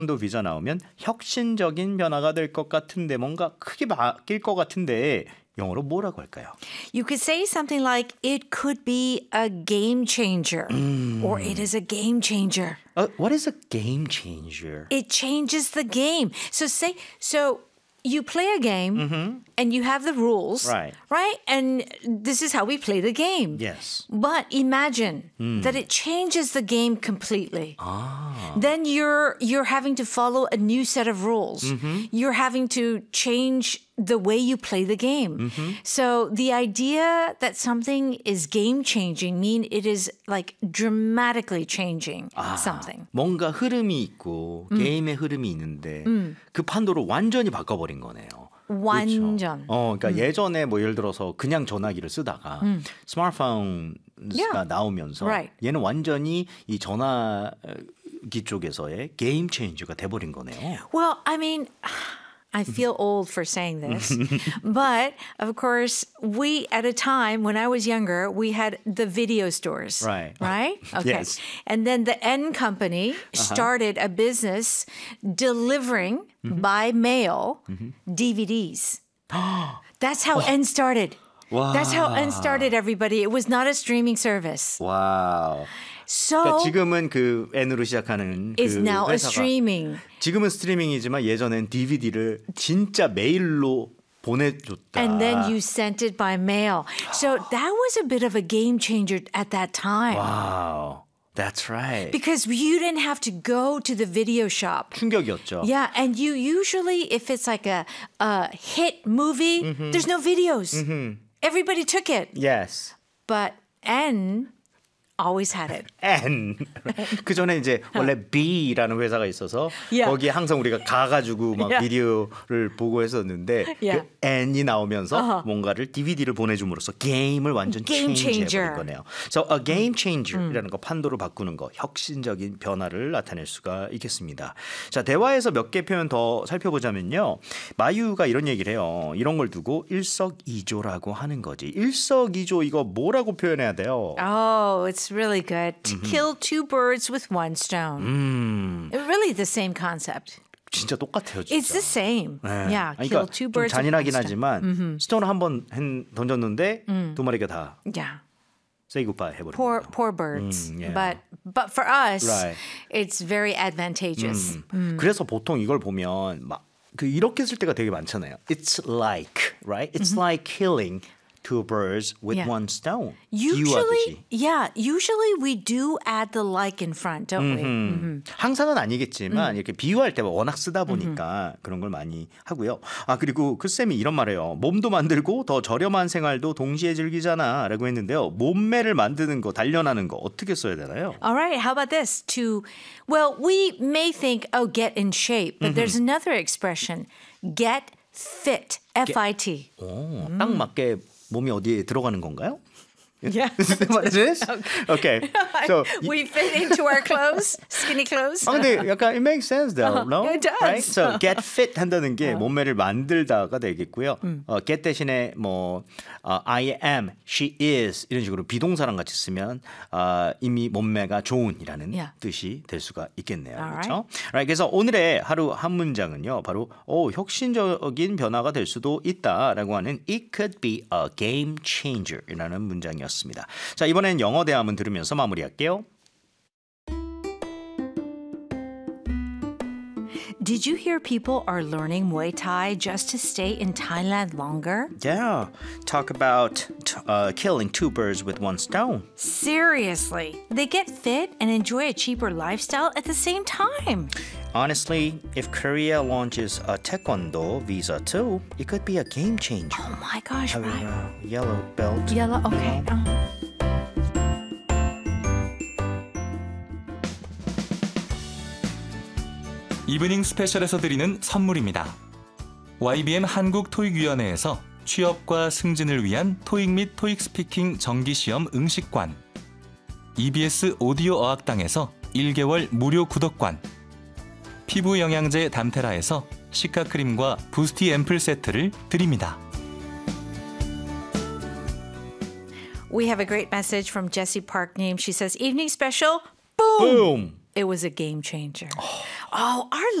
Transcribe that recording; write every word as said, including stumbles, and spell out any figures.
도 비자 나오면 혁신적인 변화가 될 것 같은데 뭔가 크게 바뀔 것 같은데 영어로 뭐라고 할까요? You could say something like, it could be a game changer, 음. or it is a game changer. Uh, what is a game changer? It changes the game. So say, so you play a game Mm-hmm. and you have the rules, Right. right? And this is how we play the game. Yes. But imagine Mm. that it changes the game completely. 아. Then you're you're having to follow a new set of rules. Mm-hmm. You're having to change the way you play the game. Mm-hmm. So the idea that something is game changing mean it is like dramatically changing something. 뭔가 흐름이 있고 게임의 흐름이 있는데 그 판도를 완전히 바꿔버린 거네요. 완전. 그렇죠? 어, 그러니까 예전에 뭐 예를 들어서 그냥 전화기를 쓰다가 스마트폰가 Yeah. 나오면서 Right. 얘는 완전히 이 전화기 쪽에서의 게임 체인저가 돼버린 거네요. Well, I mean, I feel old for saying this, but of course, we at a time when I was younger, we had the video stores. Right. Right? Okay. Yes. And then the N company started a business delivering by mail D V Ds. That's how N started. 와. That's how N started, everybody. It was not a streaming service. 와우. So 그러니까 지금은 그 N으로 시작하는 그 it's now a 회사가 streaming. 지금은 스트리밍이지만 예전엔 디비디를 진짜 메일로 보내줬다. And then you sent it by mail. So that was a bit of a game changer at that time. 와우. That's right. Because you didn't have to go to the video shop. 충격이었죠. Yeah, and you usually, if it's like a, a hit movie, there's no videos. Everybody took it. Yes. But N always had it. N. 그 전에 이제 원래 B라는 회사가 있어서 Yeah. 거기에 항상 우리가 가가지고 막 Yeah. 비디오를 보고 했었는데 Yeah. 그 N이 나오면서 Uh-huh. 뭔가를 디비디를 보내줌으로써 게임을 완전 Game change changer. 해버린 거네요. So a game changer이라는 거 판도를 바꾸는 거 혁신적인 변화를 나타낼 수가 있겠습니다. 자 대화에서 몇 개 표현 더 살펴보자면요. 마유가 이런 얘기를 해요. 이런 걸 두고 일석이조라고 하는 거지. 일석이조 이거 뭐라고 표현해야 돼요? Oh, it's really good. To kill two birds with one stone. 음. Really the same concept. 진짜 똑같아요. 진짜. It's the same. 네. Yeah, 아니, kill 그러니까 two 좀 birds with one 잔인하긴 stone. 하지만 스톤을 한번 던졌는데 두 마리가 다 Yeah. say goodbye 해버린 Poor 거예요. poor birds. Mm, yeah. But but for us, Right. it's very advantageous. 음. 그래서 보통 이걸 보면 막 그 이렇게 쓸 때가 되게 많잖아요. It's like, right? It's like killing two birds with Yeah. one stone. Usually, 비유하듯이. yeah, usually we do add the like in front, don't we? 음. 항상은 아니겠지만 이렇게 비유할 때 워낙 쓰다 보니까 그런 걸 많이 하고요. 아 그리고 그 쌤이 이런 말해요. 몸도 만들고 더 저렴한 생활도 동시에 즐기잖아라고 했는데요. 몸매를 만드는 거, 단련하는 거 어떻게 써야 되나요? All right, how about this? To, well, we may think, oh, get in shape, but there's another expression, get fit, F I T. 오, 딱 맞게 몸이 어디에 들어가는 건가요? Yeah. Is that what it is? Okay. So We fit into our clothes, skinny clothes. 아 근데 약간 it makes sense though, no? It does. Right? So get fit 한다는 게 몸매를 만들다가 되겠고요. 어, get 대신에 뭐 어, I am, she is 이런 식으로 비동사랑 같이 쓰면 어, 이미 몸매가 좋은이라는 Yeah. 뜻이 될 수가 있겠네요. Alright. 그렇죠? Right, 그래서 오늘의 하루 한 문장은요. 바로 오, 혁신적인 변화가 될 수도 있다라고 하는 It could be a game changer이라는 문장이었습니다. 자, 이번엔 영어 대화문 들으면서 마무리할게요. Did you hear people are learning Muay Thai just to stay in Thailand longer? Yeah, talk about uh, killing two birds with one stone. Seriously, they get fit and enjoy a cheaper lifestyle at the same time. Honestly, if Korea launches a taekwondo visa too, it could be a game changer. Oh my gosh, Having right. a yellow belt. Yellow, okay. Uh. 이브닝 스페셜에서 드리는 선물입니다. 와이비엠 한국토익위원회에서 취업과 승진을 위한 토익 및 토익 스피킹 정기시험 응시권, 이비에스 오디오 어학당에서 일 개월 무료 구독권, 피부 영양제 담테라에서 시카크림과 부스티 앰플 세트를 드립니다. We have a great message from Jessie Park Neem. She says, evening special, boom! Boom! It was a game changer. Oh, our